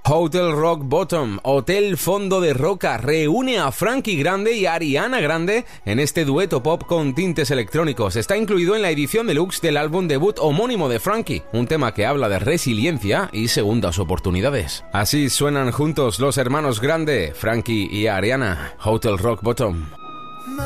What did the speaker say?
Hotel Rock Bottom, Hotel Fondo de Roca, reúne a Frankie Grande y Ariana Grande en este dueto pop con tintes electrónicos. Está incluido en la edición deluxe del álbum debut homónimo de Frankie, un tema que habla de resiliencia y segundas oportunidades. Así suenan juntos los hermanos Grande, Frankie y Ariana, Hotel Rock Bottom.